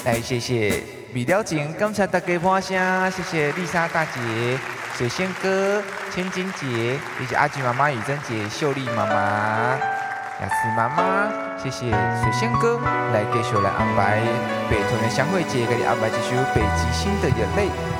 来谢谢米了情，感谢大家捧声，谢谢丽莎大姐、水仙哥、千金姐，谢谢阿菊妈妈、雨珍姐、秀丽妈妈、雅慈妈妈，谢谢水仙哥来继续来安排北屯的相会节，给你安排这首北极星的眼泪。